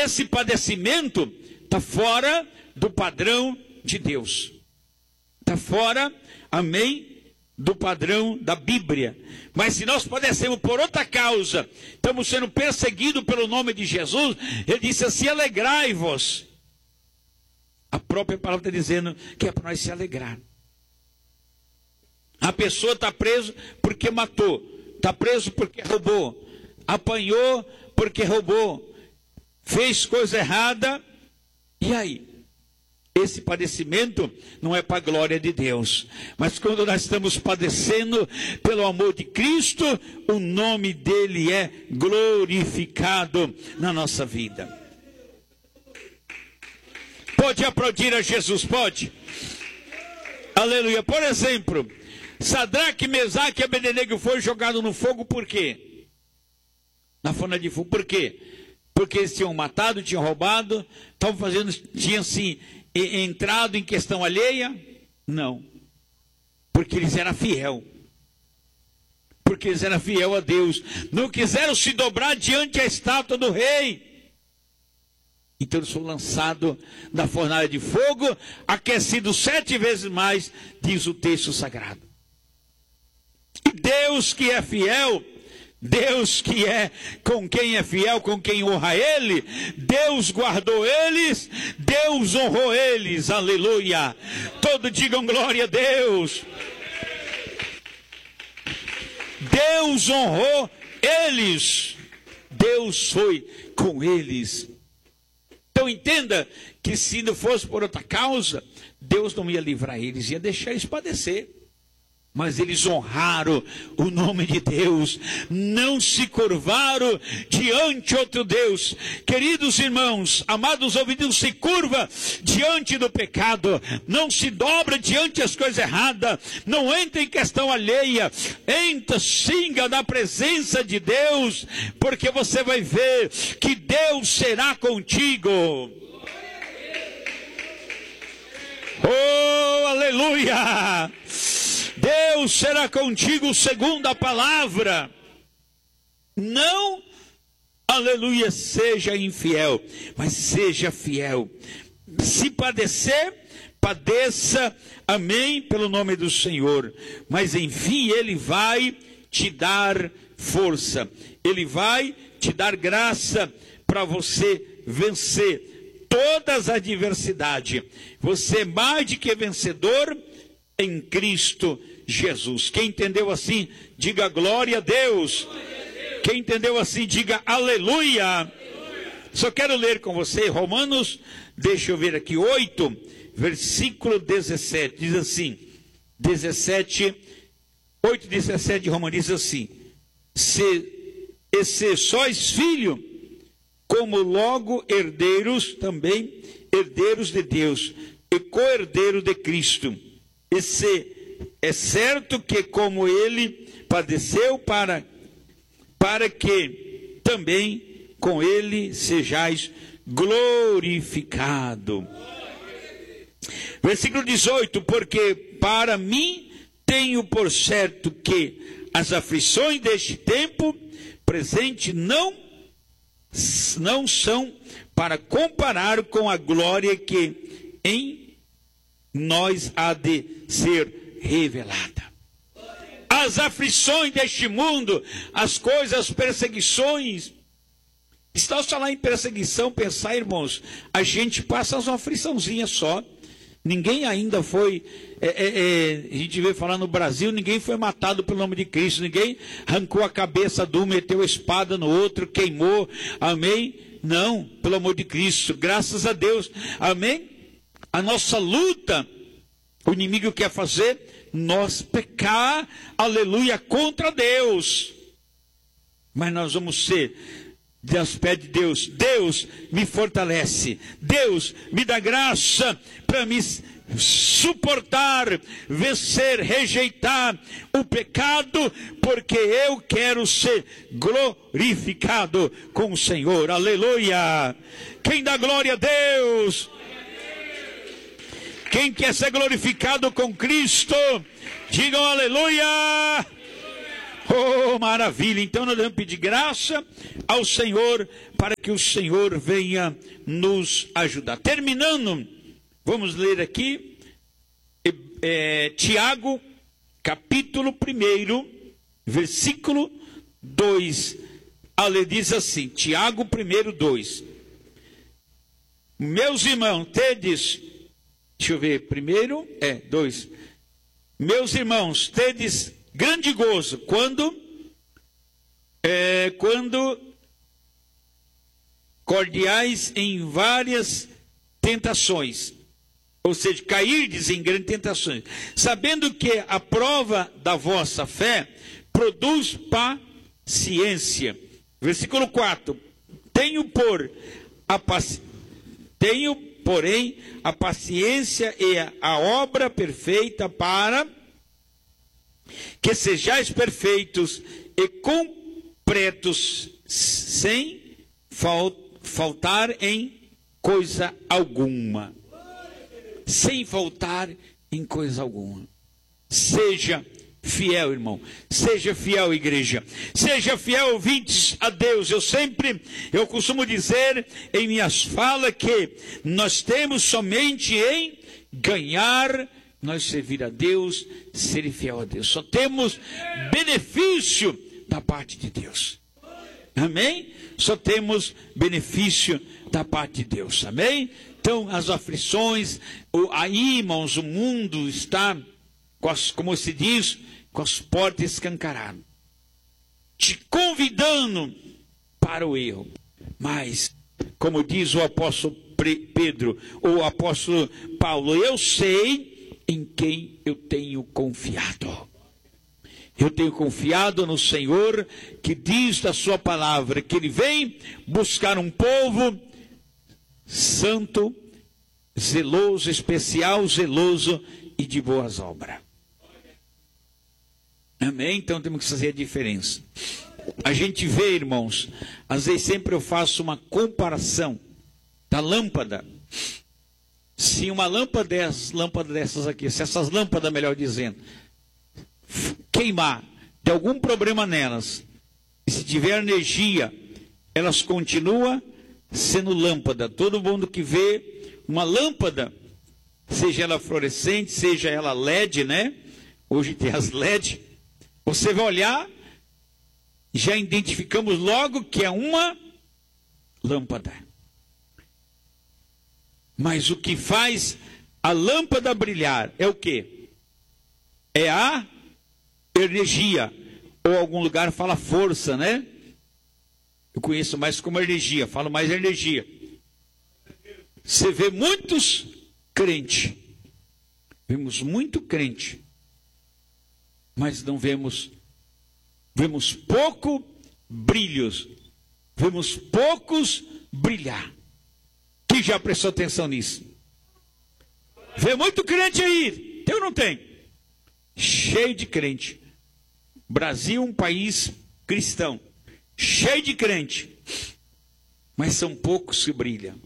esse padecimento está fora do padrão de Deus. Está fora, amém, do padrão da Bíblia. Mas se nós padecemos por outra causa, estamos sendo perseguidos pelo nome de Jesus, ele disse assim: alegrai-vos. A própria palavra está dizendo que é para nós se alegrar. A pessoa está presa porque matou, está preso porque roubou, apanhou porque roubou, fez coisa errada, e aí? Esse padecimento não é para a glória de Deus. Mas quando nós estamos padecendo pelo amor de Cristo, o nome dele é glorificado na nossa vida. Pode aplaudir a Jesus, pode? Aleluia. Por exemplo, Sadraque, Mesaque e Abednego foram jogados no fogo por quê? Na fornalha de fogo. Por quê? Porque eles tinham matado, tinham roubado, estavam fazendo, tinham assim, entrado em questão alheia? Não. Porque eles eram fiel. Porque eles eram fiel a Deus. Não quiseram se dobrar diante da estátua do rei. Então eles foram lançados na fornalha de fogo, aquecidos 7 vezes mais, diz o texto sagrado. E Deus que é fiel, Deus que é com quem é fiel, com quem honra ele, Deus guardou eles, Deus honrou eles, aleluia. Todos digam glória a Deus. Deus honrou eles, Deus foi com eles. Então entenda que se não fosse por outra causa, Deus não ia livrar eles, ia deixar eles padecer. Mas eles honraram o nome de Deus, não se curvaram diante de outro Deus. Queridos irmãos, amados ouvintes, não se curva diante do pecado, não se dobra diante das coisas erradas, não entra em questão alheia, entra, xinga na presença de Deus, porque você vai ver que Deus será contigo. Oh, aleluia! Deus será contigo segundo a palavra. Não, aleluia, seja infiel, mas seja fiel. Se padecer, padeça, amém, pelo nome do Senhor. Mas enfim, ele vai te dar força. Ele vai te dar graça para você vencer todas as adversidades. Você é mais do que vencedor em Cristo Jesus. Quem entendeu assim, diga glória a Deus. Quem entendeu assim, diga aleluia. Só quero ler com você Romanos, deixa eu ver aqui, 8, versículo 17, diz assim, 8:17 de Romanos diz assim: se sois filho, como logo herdeiros também, herdeiros de Deus, e co-herdeiro de Cristo. E se é certo que como ele padeceu para que também com ele sejais glorificado. Versículo 18, porque para mim tenho por certo que as aflições deste tempo presente não são para comparar com a glória que em nós há de ser revelada. As aflições deste mundo, as coisas, as perseguições. Está falar em perseguição, pensar, irmãos, a gente passa uma afliçãozinha só. Ninguém ainda foi, a gente vê falar no Brasil, ninguém foi matado pelo nome de Cristo, ninguém arrancou a cabeça de um, meteu a espada no outro, queimou, amém? Não, pelo amor de Cristo, graças a Deus, amém? A nossa luta, o inimigo quer fazer nós pecar, aleluia, contra Deus. Mas nós vamos ser, Deus pede Deus, Deus me fortalece, Deus me dá graça para me suportar, vencer, rejeitar o pecado, porque eu quero ser glorificado com o Senhor, aleluia. Quem dá glória a Deus? Quem quer ser glorificado com Cristo, digam aleluia. Oh, maravilha! Então nós devemos pedir graça ao Senhor para que o Senhor venha nos ajudar. Terminando, vamos ler aqui Tiago, capítulo 1, versículo 2. Diz assim, Tiago 1, 2. Meus irmãos, tedes... Deixa eu ver, 2. Meus irmãos, tedes grande gozo quando cordiais em várias tentações, ou seja, cairdes em grandes tentações, sabendo que a prova da vossa fé produz paciência. Versículo 4. Tenho, porém, a paciência e a obra perfeita para que sejais perfeitos e completos sem faltar em coisa alguma. Sem faltar em coisa alguma. Seja fiel, irmão. Seja fiel, igreja. Seja fiel, ouvintes, a Deus. Eu costumo dizer em minhas falas que nós temos somente em ganhar, nós servir a Deus, ser fiel a Deus. Só temos benefício da parte de Deus. Amém? Só temos benefício da parte de Deus. Amém? Então, as aflições, aí, irmãos, o mundo está, como se diz, com as portas escancaradas, te convidando para o erro. Mas, como diz o apóstolo Pedro, ou o apóstolo Paulo, eu sei em quem eu tenho confiado. Eu tenho confiado no Senhor, que diz da sua palavra, que Ele vem buscar um povo santo, zeloso, especial, zeloso e de boas obras. Amém? Então temos que fazer a diferença. A gente vê, irmãos, às vezes sempre eu faço uma comparação da lâmpada. Se uma lâmpada dessas aqui, se essas lâmpadas, melhor dizendo, queimar, de algum problema nelas, e se tiver energia, elas continuam sendo lâmpada. Todo mundo que vê uma lâmpada, seja ela fluorescente, seja ela LED, né? Hoje tem as LED. Você vai olhar, já identificamos logo que é uma lâmpada. Mas o que faz a lâmpada brilhar é o quê? É a energia. Ou algum lugar fala força, né? Eu conheço mais como energia, falo mais energia. Você vê muitos crentes. Vemos muito crente. Mas não vemos pouco brilhos. Vemos poucos brilhar. Quem já prestou atenção nisso? Vê muito crente aí. Tem ou não tem? Cheio de crente. Brasil, um país cristão. Cheio de crente. Mas são poucos que brilham.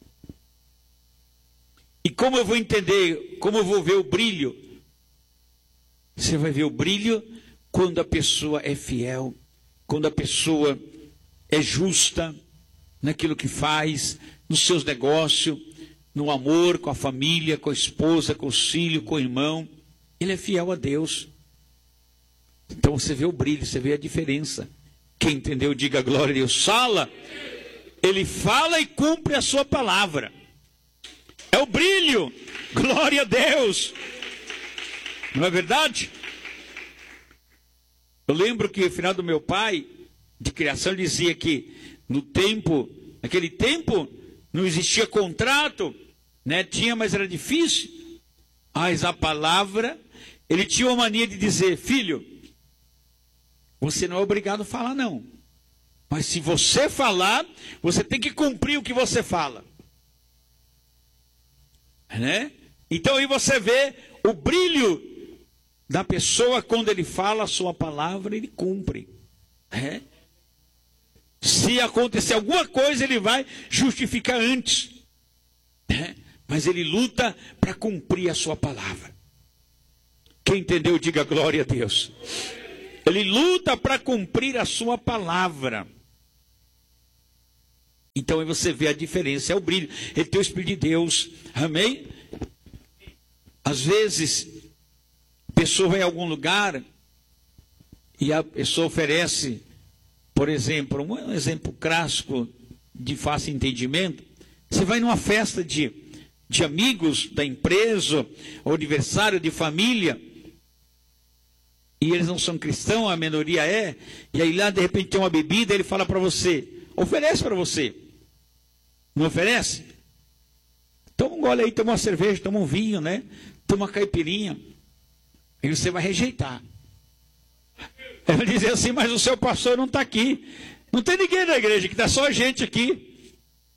E como eu vou entender, como eu vou ver o brilho? Você vai ver o brilho quando a pessoa é fiel, quando a pessoa é justa naquilo que faz, nos seus negócios, no amor com a família, com a esposa, com os filhos, com o irmão. Ele é fiel a Deus. Então você vê o brilho, você vê a diferença. Quem entendeu, diga glória a Deus. Ele fala e cumpre a sua palavra. É o brilho. Glória a Deus. Não é verdade? Eu lembro que no final do meu pai, de criação, ele dizia que naquele tempo, não existia contrato, né? Tinha, mas era difícil. Mas a palavra, ele tinha uma mania de dizer: filho, você não é obrigado a falar, não. Mas se você falar, você tem que cumprir o que você fala. Né? Então aí você vê o brilho da pessoa quando ele fala a sua palavra, ele cumpre. Né? Se acontecer alguma coisa, ele vai justificar antes. Né? Mas ele luta para cumprir a sua palavra. Quem entendeu, diga glória a Deus. Ele luta para cumprir a sua palavra. Então aí você vê a diferença, é o brilho. Ele tem o Espírito de Deus, amém? Às vezes, a pessoa vai a algum lugar e a pessoa oferece, por exemplo, um exemplo clássico de fácil entendimento. Você vai numa festa de amigos da empresa, ou aniversário de família, e eles não são cristãos, a minoria é, e aí lá de repente tem uma bebida, ele fala para você, oferece para você. Não oferece? Toma um gole aí, toma uma cerveja, toma um vinho, né? Toma uma caipirinha. E você vai rejeitar. Ele vai dizer assim, mas o seu pastor não está aqui. Não tem ninguém na igreja, que está só a gente aqui.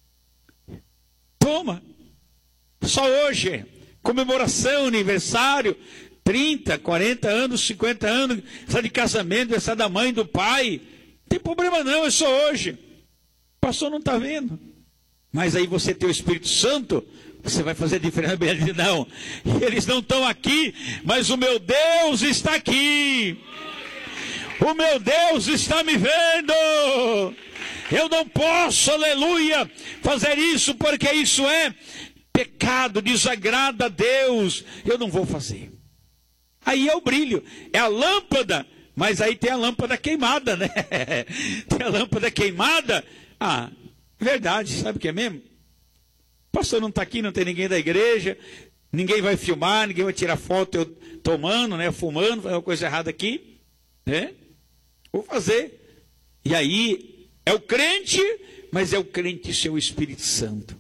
Toma. Só hoje. Comemoração, aniversário, 30, 40 anos, 50 anos, essa de casamento, essa da mãe, do pai. Não tem problema não, é só hoje. O pastor não está vendo. Mas aí você tem o Espírito Santo, você vai fazer diferença. Não, eles não estão aqui, mas o meu Deus está aqui. O meu Deus está me vendo. Eu não posso, aleluia, fazer isso, porque isso é pecado, desagrada a Deus. Eu não vou fazer. Aí é o brilho, é a lâmpada, mas aí tem a lâmpada queimada, né? Tem a lâmpada queimada. Verdade, sabe o que é mesmo? O pastor não está aqui, não tem ninguém da igreja, ninguém vai filmar, ninguém vai tirar foto eu tomando, né, fumando, fazendo uma coisa errada aqui, né? Vou fazer. E aí, é o crente, mas é o crente sem o Espírito Santo.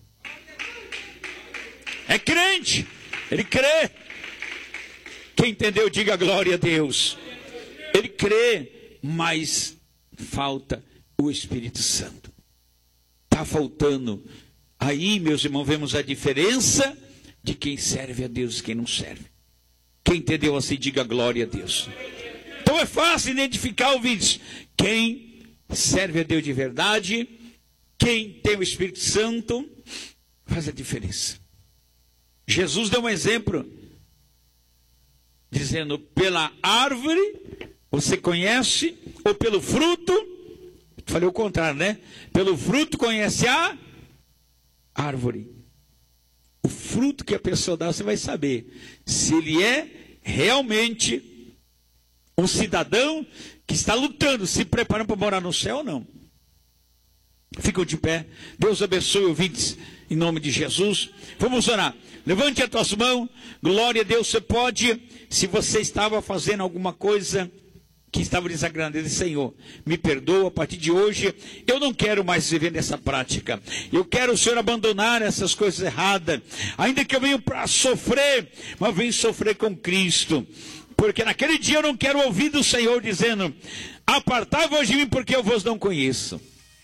É crente, ele crê. Quem entendeu, diga glória a Deus. Ele crê, mas falta o Espírito Santo. Está faltando. Aí, meus irmãos, vemos a diferença de quem serve a Deus e quem não serve. Quem entendeu assim, diga glória a Deus. Então é fácil identificar, ouvintes, quem serve a Deus de verdade, quem tem o Espírito Santo, faz a diferença. Jesus deu um exemplo, dizendo, pela árvore você conhece, ou pelo fruto. Falei o contrário, né? Pelo fruto conhece a árvore. O fruto que a pessoa dá, você vai saber se ele é realmente um cidadão que está lutando, se preparando para morar no céu ou não. Ficam de pé. Deus abençoe, ouvintes, em nome de Jesus. Vamos orar. Levante as tuas mãos. Glória a Deus. Você pode, se você estava fazendo alguma coisa que estava desagradando, Senhor, me perdoa, a partir de hoje eu não quero mais viver nessa prática. Eu quero, Senhor, abandonar essas coisas erradas, ainda que eu venha para sofrer, mas venho sofrer com Cristo, porque naquele dia eu não quero ouvir do Senhor dizendo, apartai-vos de mim porque eu vos não conheço.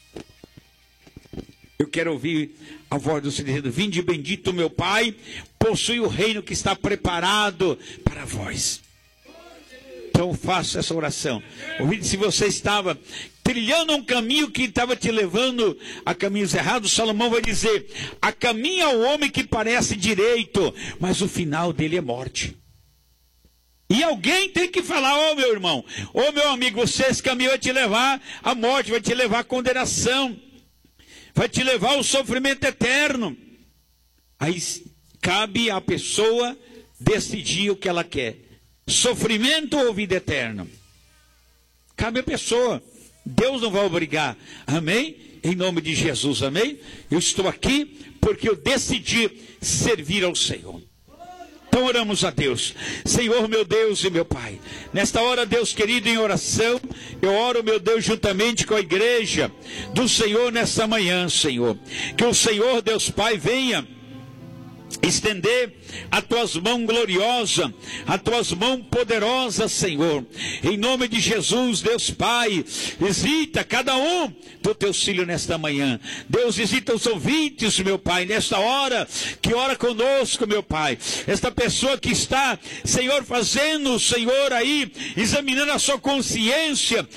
Eu quero ouvir a voz do Senhor dizendo, vinde bendito meu Pai, possui o reino que está preparado para vós. Então faça essa oração. Ouvinte, se você estava trilhando um caminho que estava te levando a caminhos errados, Salomão vai dizer, a caminha o homem que parece direito, mas o final dele é morte. E alguém tem que falar, meu irmão, meu amigo, esse caminho vai te levar à morte, vai te levar à condenação, vai te levar ao sofrimento eterno. Aí cabe à pessoa decidir o que ela quer. Sofrimento ou vida eterna? Cabe à pessoa. Deus não vai obrigar. Amém? Em nome de Jesus, amém? Eu estou aqui porque eu decidi servir ao Senhor. Então oramos a Deus. Senhor, meu Deus e meu Pai, nesta hora, Deus querido, em oração, eu oro, meu Deus, juntamente com a igreja do Senhor nessa manhã, Senhor. Que o Senhor, Deus Pai, venha estender as tuas mãos gloriosas, as tuas mãos poderosas, Senhor, em nome de Jesus, Deus Pai, visita cada um do teu filho nesta manhã. Deus, visita os ouvintes, meu Pai, nesta hora, que ora conosco, meu Pai, esta pessoa que está, Senhor, fazendo, Senhor, aí, examinando a sua consciência, pedindo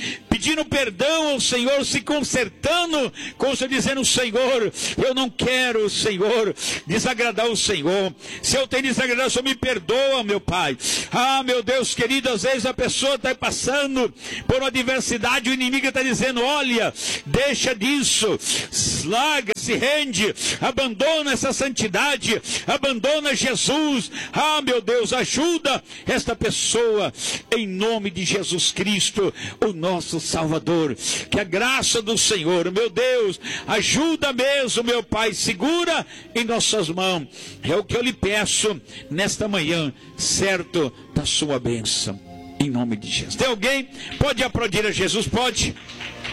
pedindo perdão ao Senhor, se consertando com o Senhor, dizendo: Senhor, eu não quero, Senhor, desagradar o Senhor. Se eu tenho desagradado, o Senhor me perdoa, meu Pai. Ah, meu Deus querido, às vezes a pessoa está passando por uma adversidade, o inimigo está dizendo: olha, deixa disso, larga, se rende, abandona essa santidade, abandona Jesus. Ah, meu Deus, ajuda esta pessoa, em nome de Jesus Cristo, o nosso Salvador. Que a graça do Senhor, meu Deus, ajuda mesmo, meu Pai, segura em nossas mãos. É o que eu lhe peço nesta manhã, certo da sua bênção, em nome de Jesus. Tem alguém? Pode aplaudir a Jesus? Pode?